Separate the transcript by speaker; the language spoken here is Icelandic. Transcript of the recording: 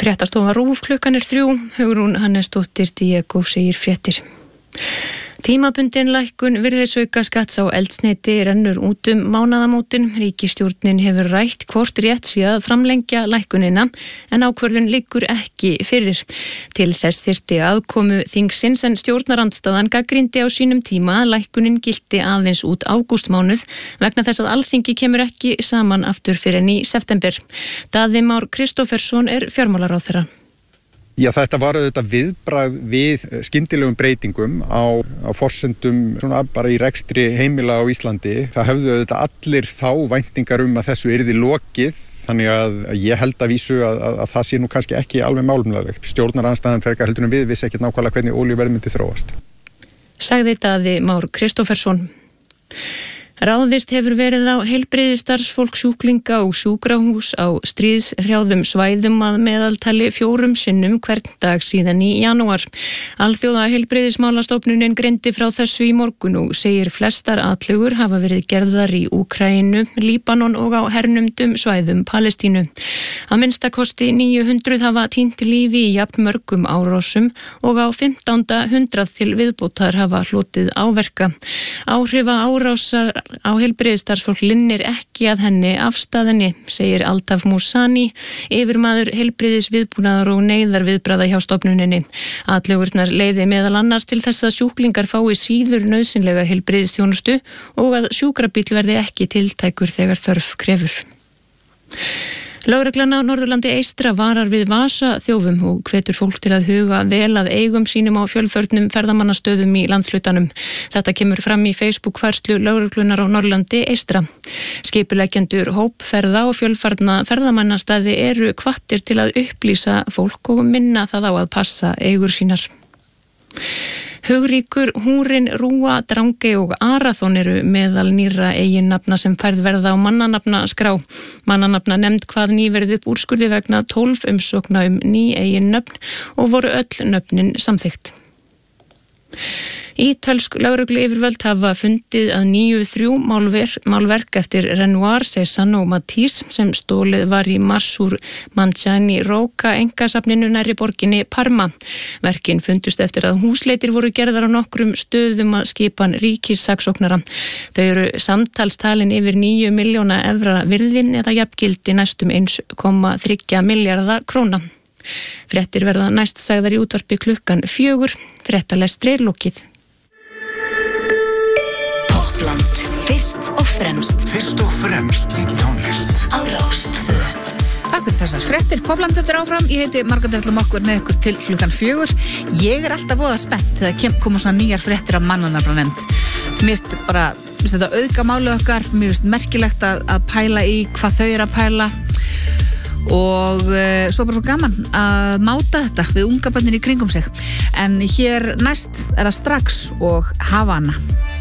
Speaker 1: Fréttastofa RÚV klukkan 3, Hugrún Hannesdóttir, Diego segir fréttir. Tímabundin lækkun virðisaukaskatts á eldsneyti rennur út mánaðamótin. Ríkisstjórnin hefur rætt hvort rétt sé að framlengja lækkunina en ákvörðun liggur ekki fyrir. Til þess þyrfti aðkomu þingsins en stjórnarandstaðan gagnrýndi á sínum tíma að lækkunin gilti aðeins út ágústmánuð vegna þess að Alþingi kemur ekki saman aftur fyrr en í september. Daði Már Kristófersson fjármálaráðherra.
Speaker 2: Já, þetta var auðvitað viðbragð við skyndilegum breytingum á forsendum svona bara í rekstri heimila á Íslandi. Það höfðu auðvitað allir þá væntingar að þessu yrði lokið, þannig að ég held að vísu að það sé nú kannski ekki alveg málumlegt. Stjórnarandstaðan frekar heldur við vissi ekkert nákvæmlega hvernig olíuverð myndi þróast.
Speaker 1: Sagði Daði Már Kristófersson. Ráðist hefur verið á heilbrigðisstarfsfólk, sjúklinga og sjúkrahús á stríðshrjáðum svæðum að meðaltali 4 sinnum hvern dag síðan í janúar. Alþjóða heilbrigðismálastofnunin greindi frá þessu í morgun og segir flestar atlugur hafa verið gerðar í Úkraínu, Líbanon og á hernumdum svæðum Palestínu. Að minnstakosti 900 hafa týnt lífi í jafn mörgum árásum og á 1500 til viðbótar hafa hlotið áverka. Áhrifa árásar á heilbrigðisstarfsfólk linnir ekki að henni afstæðinni, segir Altaf Musani, yfirmaður heilbrigðisviðbúnaðar og neyðarviðbragða hjá stofnuninni. Atlögurnar leiði meðal annars til þess að sjúklingar fái síður nauðsynlega heilbrigðisþjónustu og að sjúkrabíll verði ekki tiltækur þegar þörf krefur. Lögreglan á Norðurlandi eystra varar við vasaþjófum og hvetur fólk til að huga vel að eigum sínum á fjölförnum ferðamannastöðum í landshlutanum. Þetta kemur fram í Facebook-færslu lögreglunar á Norðurlandi eystra. Skipuleggjendur hópferða og fjölfarna ferðamannastæði eru hvattir til að upplýsa fólk og minna það á að passa eigur sínar. Hugríkur, Húrin, Rúa, Drangey og Arathon eru meðal nýrra eiginnafna sem færð verða á mannanafnaskrá. Mannanafna nefnd hvað nýverið upp úrskurði vegna 12 umsókna ný eiginnöfn og voru öll nöfnin samþykkt. Ítölsk lögregluyfirvöld hafa fundið að 3 málverk eftir Renoir, Cézanne og Matisse sem stólið var í mars úr Manciani Rocca einkasafninu nærri borginni Parma. Verkin fundust eftir að húsleitir voru gerðar á nokkrum stöðum að skipan ríkissaksóknara. Þau eru samtalstalin yfir 9 milljóna evra virðin eða jafngildi næstum 1,3 milljarða króna. Fréttir verða næst sagðar í útvarpi klukkan 4, fréttalestri lokið.
Speaker 3: Toppland, fyrst og fremst.
Speaker 4: Fyrst og fremst í tónlist.
Speaker 3: Á Rás 2.
Speaker 5: Takk fyrir þessar fréttir. Poppland áfram. Ég heiti Margrét Erla Mokkur með ykkur til klukkan 4. Ég alltaf voða spennt þegar koma svona nýjar fréttir af mannanafnanefnd. Mér finnst þetta auðgamáli okkar. Mér finnst merkilegt að pæla í hvað þau eru að pæla. Og svo bara svo gaman að máta þetta við unga börnin í kringum sig. En hér næst það strax og Havana.